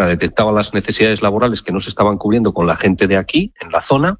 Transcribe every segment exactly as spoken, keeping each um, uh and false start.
manera detectaba las necesidades laborales que no se estaban cubriendo con la gente de aquí, en la zona,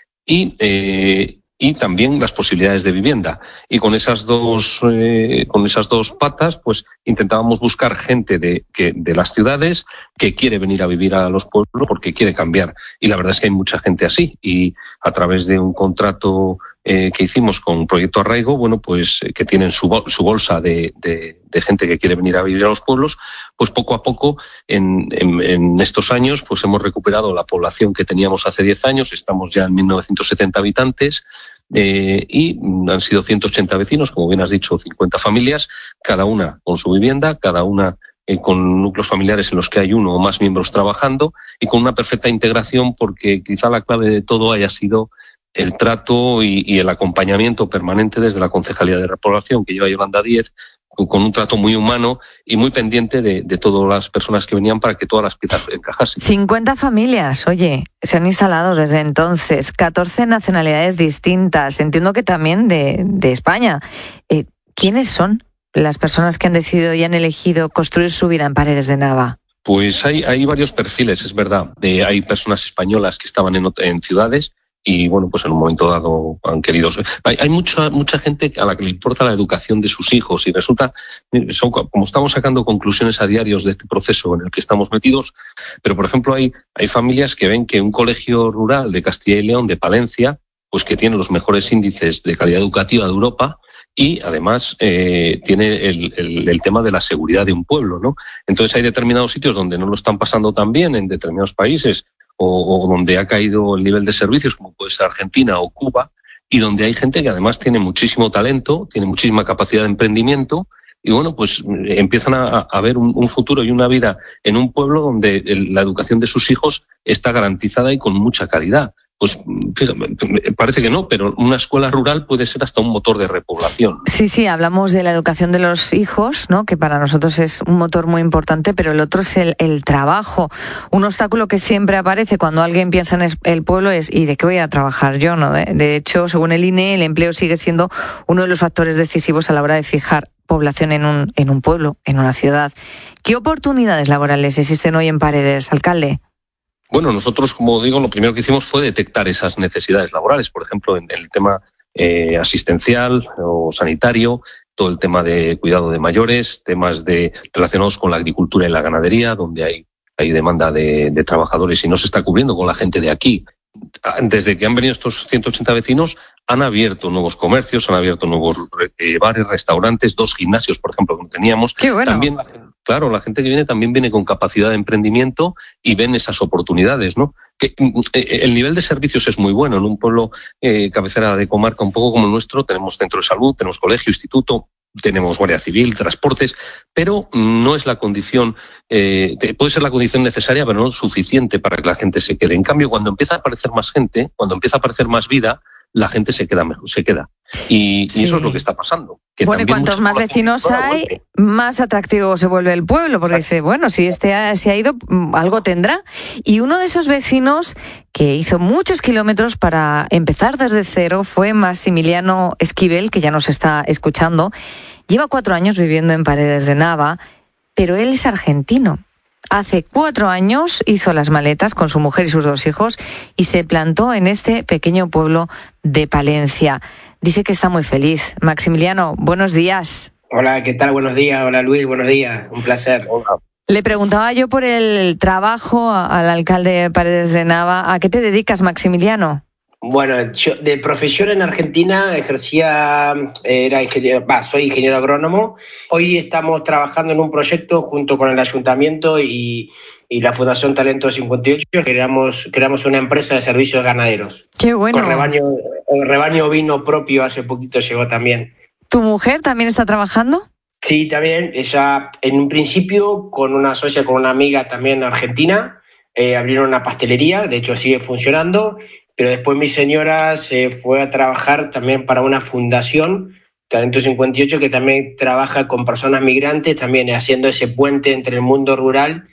y eh, y también las posibilidades de vivienda. Y con esas dos eh, con esas dos patas, pues intentábamos buscar gente de que de las ciudades que quiere venir a vivir a los pueblos porque quiere cambiar. Y la verdad es que hay mucha gente así. Y a través de un contrato eh, que hicimos con Proyecto Arraigo, bueno, pues eh, que tienen su, su bolsa de, de, de gente que quiere venir a vivir a los pueblos, pues poco a poco en, en, en estos años pues hemos recuperado la población que teníamos hace diez años. Estamos ya en mil novecientos setenta habitantes. Eh, y han sido ciento ochenta vecinos, como bien has dicho, cincuenta familias, cada una con su vivienda, cada una eh, con núcleos familiares en los que hay uno o más miembros trabajando y con una perfecta integración, porque quizá la clave de todo haya sido el trato y, y el acompañamiento permanente desde la Concejalía de Repoblación que lleva Yolanda Díez, con un trato muy humano y muy pendiente de, de todas las personas que venían para que todas las piezas encajasen. cincuenta familias, oye, se han instalado desde entonces, catorce nacionalidades distintas, entiendo que también de, de España. Eh, ¿Quiénes son las personas que han decidido y han elegido construir su vida en Paredes de Nava? Pues hay, hay varios perfiles, es verdad. Eh, hay personas españolas que estaban en, en ciudades, y bueno, pues en un momento dado han querido. Hay, hay mucha mucha gente a la que le importa la educación de sus hijos y resulta, son, como estamos sacando conclusiones a diarios de este proceso en el que estamos metidos, pero por ejemplo hay, hay familias que ven que un colegio rural de Castilla y León, de Palencia, pues que tiene los mejores índices de calidad educativa de Europa y además eh, tiene el, el, el tema de la seguridad de un pueblo, ¿no? Entonces hay determinados sitios donde no lo están pasando tan bien en determinados países, O, o donde ha caído el nivel de servicios, como puede ser Argentina o Cuba, y donde hay gente que además tiene muchísimo talento, tiene muchísima capacidad de emprendimiento, y bueno, pues empiezan a, a ver un, un futuro y una vida en un pueblo donde el, la educación de sus hijos está garantizada y con mucha calidad. Pues fíjate, parece que no, pero una escuela rural puede ser hasta un motor de repoblación. Sí, sí, hablamos de la educación de los hijos, ¿no? Que para nosotros es un motor muy importante, pero el otro es el, el trabajo. Un obstáculo que siempre aparece cuando alguien piensa en el pueblo es ¿y de qué voy a trabajar yo? ¿No? De, de hecho, según el I N E, el empleo sigue siendo uno de los factores decisivos a la hora de fijar población en un, en un pueblo, en una ciudad. ¿Qué oportunidades laborales existen hoy en Paredes, alcalde? Bueno, nosotros, como digo, lo primero que hicimos fue detectar esas necesidades laborales, por ejemplo, en, en el tema eh, asistencial o sanitario, todo el tema de cuidado de mayores, temas de relacionados con la agricultura y la ganadería, donde hay, hay demanda de, de trabajadores y no se está cubriendo con la gente de aquí. Desde que han venido estos ciento ochenta vecinos, han abierto nuevos comercios, han abierto nuevos eh, bares, restaurantes, dos gimnasios, por ejemplo, que no teníamos. ¡Qué bueno! También, claro, la gente que viene también viene con capacidad de emprendimiento y ven esas oportunidades, ¿no? Que eh, el nivel de servicios es muy bueno. En un pueblo eh, cabecera de comarca un poco como el nuestro, tenemos centro de salud, tenemos colegio, instituto, tenemos Guardia Civil, transportes, pero no es la condición, eh, puede ser la condición necesaria, pero no suficiente para que la gente se quede. En cambio, cuando empieza a aparecer más gente, cuando empieza a aparecer más vida, la gente se queda mejor, se queda. Y, sí. y eso es lo que está pasando. Que bueno, y cuantos más vecinos hay, vuelve. más atractivo se vuelve el pueblo, porque dice, bueno, si este ha, se ha ido, algo tendrá. Y uno de esos vecinos que hizo muchos kilómetros para empezar desde cero fue Maximiliano Esquivel, que ya nos está escuchando. Lleva cuatro años viviendo en Paredes de Nava, pero él es argentino. Hace cuatro años hizo las maletas con su mujer y sus dos hijos y se plantó en este pequeño pueblo de Palencia. Dice que está muy feliz. Maximiliano, buenos días. Hola, ¿qué tal? Buenos días. Hola, Luis, buenos días. Un placer. Hola. Le preguntaba yo por el trabajo al alcalde de Paredes de Nava. ¿A qué te dedicas, Maximiliano? Bueno, yo de profesión en Argentina ejercía, era ingeniero, bah, soy ingeniero agrónomo. Hoy estamos trabajando en un proyecto junto con el ayuntamiento y, y la Fundación Talento cincuenta y ocho. Creamos, creamos una empresa de servicios ganaderos. ¡Qué bueno! Con rebaño, el rebaño ovino propio hace poquito llegó también. ¿Tu mujer también está trabajando? Sí, también. Ella, en un principio, con una socia, con una amiga también argentina, eh, abrieron una pastelería, de hecho sigue funcionando. Pero después mi señora se fue a trabajar también para una fundación, Talento cincuenta y ocho, que también trabaja con personas migrantes, también haciendo ese puente entre el mundo rural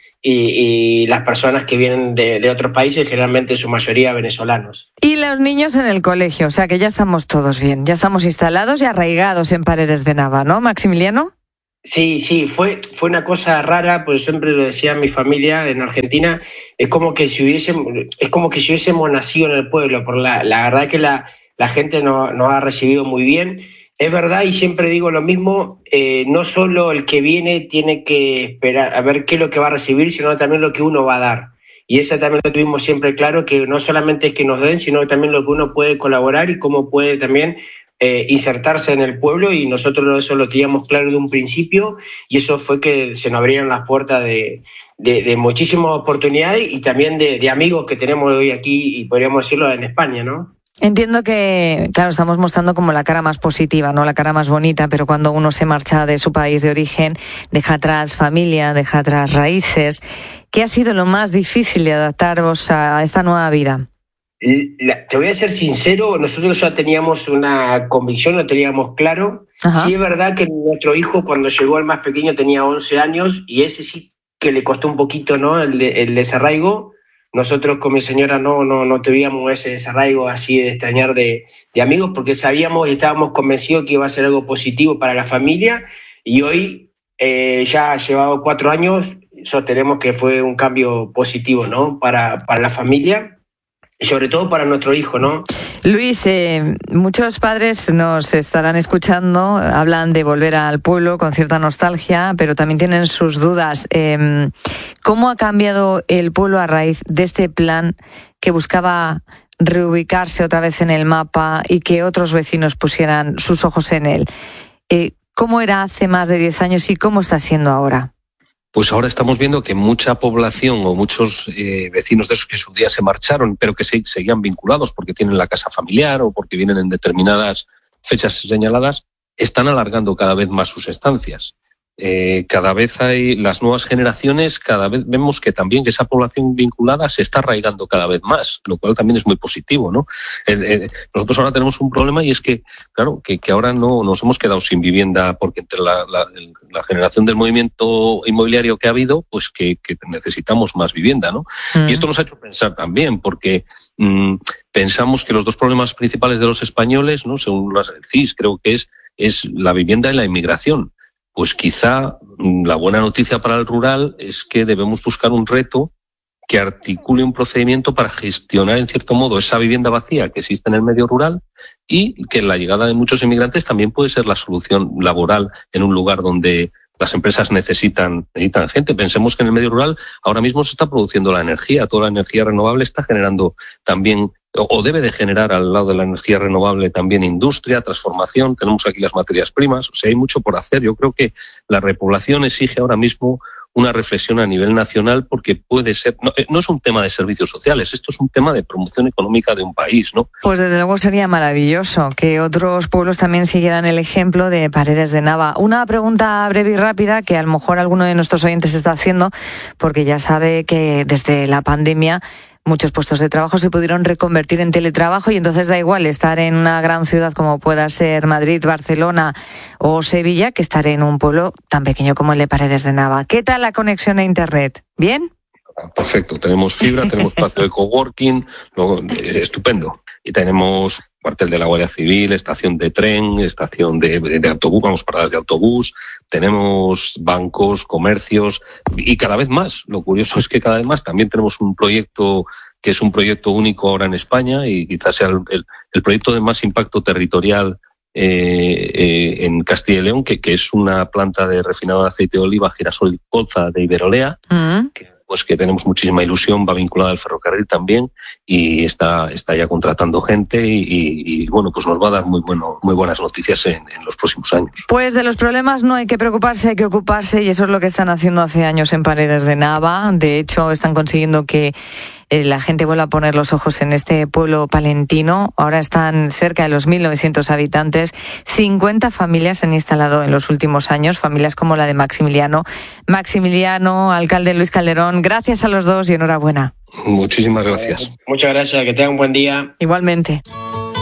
y, y las personas que vienen de, de otros países, generalmente en su mayoría venezolanos. Y los niños en el colegio, o sea que ya estamos todos bien, ya estamos instalados y arraigados en Paredes de Nava, ¿no, Maximiliano? Sí, sí, fue, fue una cosa rara, pues siempre lo decía mi familia en Argentina, es como que si hubiésemos, es como que si hubiésemos nacido en el pueblo, por la, la verdad que la, la gente nos, nos ha recibido muy bien. Es verdad, y siempre digo lo mismo, eh, no solo el que viene tiene que esperar a ver qué es lo que va a recibir, sino también lo que uno va a dar. Y esa también lo tuvimos siempre claro, que no solamente es que nos den, sino también lo que uno puede colaborar y cómo puede también Eh, insertarse en el pueblo, y nosotros eso lo teníamos claro de un principio, y eso fue que se nos abrieron las puertas de, de, de muchísimas oportunidades y también de, de amigos que tenemos hoy aquí, y podríamos decirlo en España, ¿no? Entiendo que, claro, estamos mostrando como la cara más positiva, no la cara más bonita, pero cuando uno se marcha de su país de origen, deja atrás familia, deja atrás raíces. ¿Qué ha sido lo más difícil de adaptaros a esta nueva vida? La, te voy a ser sincero, nosotros ya teníamos una convicción, lo teníamos claro. Ajá. Sí es verdad que nuestro hijo, cuando llegó, el más pequeño, tenía once años, y ese sí que le costó un poquito, ¿no?, el, de, el desarraigo. Nosotros con mi señora no, no, no teníamos ese desarraigo así de extrañar de, de amigos, porque sabíamos y estábamos convencidos que iba a ser algo positivo para la familia, y hoy eh, ya ha llevado cuatro años, sostenemos que fue un cambio positivo, ¿no?, para, para la familia. Y sobre todo para nuestro hijo, ¿no? Luis, eh, muchos padres nos estarán escuchando, hablan de volver al pueblo con cierta nostalgia, pero también tienen sus dudas. Eh, ¿Cómo ha cambiado el pueblo a raíz de este plan que buscaba reubicarse otra vez en el mapa y que otros vecinos pusieran sus ojos en él? Eh, ¿Cómo era hace más de diez años y cómo está siendo ahora? Pues ahora estamos viendo que mucha población o muchos eh, vecinos de esos que su día se marcharon, pero que se, seguían vinculados porque tienen la casa familiar o porque vienen en determinadas fechas señaladas, están alargando cada vez más sus estancias. Eh, cada vez hay las nuevas generaciones, cada vez vemos que también que esa población vinculada se está arraigando cada vez más, lo cual también es muy positivo, ¿no? El, el, nosotros ahora tenemos un problema, y es que, claro, que, que ahora no nos hemos quedado sin vivienda, porque entre la, la, la generación del movimiento inmobiliario que ha habido, pues que, que necesitamos más vivienda, ¿no? Mm. Y esto nos ha hecho pensar también, porque mmm, pensamos que los dos problemas principales de los españoles, ¿no?, según las, el C I S, creo que es, es la vivienda y la inmigración. Pues quizá la buena noticia para el rural es que debemos buscar un reto que articule un procedimiento para gestionar, en cierto modo, esa vivienda vacía que existe en el medio rural, y que la llegada de muchos inmigrantes también puede ser la solución laboral en un lugar donde las empresas necesitan, necesitan gente. Pensemos que en el medio rural ahora mismo se está produciendo la energía, toda la energía renovable está generando también, o debe de generar al lado de la energía renovable también industria, transformación, tenemos aquí las materias primas, o sea, hay mucho por hacer. Yo creo que la repoblación exige ahora mismo una reflexión a nivel nacional, porque puede ser, no, no es un tema de servicios sociales, esto es un tema de promoción económica de un país, ¿no? Pues desde luego sería maravilloso que otros pueblos también siguieran el ejemplo de Paredes de Nava. Una pregunta breve y rápida que a lo mejor alguno de nuestros oyentes está haciendo, porque ya sabe que desde la pandemia muchos puestos de trabajo se pudieron reconvertir en teletrabajo, y entonces da igual estar en una gran ciudad como pueda ser Madrid, Barcelona o Sevilla, que estar en un pueblo tan pequeño como el de Paredes de Nava. ¿Qué tal la conexión a Internet? ¿Bien? Perfecto, tenemos fibra, tenemos espacio de coworking, luego, eh, estupendo. Y tenemos cuartel de la Guardia Civil, estación de tren, estación de, de, de autobús, vamos, paradas de autobús, tenemos bancos, comercios, y cada vez más. Lo curioso es que cada vez más también tenemos un proyecto que es un proyecto único ahora en España, y quizás sea el, el, el proyecto de más impacto territorial Eh, eh, en Castilla y León, que, que es una planta de refinado de aceite de oliva, girasol y colza de Iberolea, uh-huh. que, pues que tenemos muchísima ilusión, va vinculada al ferrocarril también, y está, está ya contratando gente, y, y, y bueno, pues nos va a dar muy bueno, muy buenas noticias en, en los próximos años. Pues de los problemas no hay que preocuparse, hay que ocuparse, y eso es lo que están haciendo hace años en Paredes de Nava. De hecho, están consiguiendo que la gente vuelve a poner los ojos en este pueblo palentino. Ahora están cerca de los mil novecientos habitantes. cincuenta familias se han instalado en los últimos años, familias como la de Maximiliano. Maximiliano, alcalde Luis Calderón, gracias a los dos y enhorabuena. Muchísimas gracias. Muchas gracias, que tengan un buen día. Igualmente.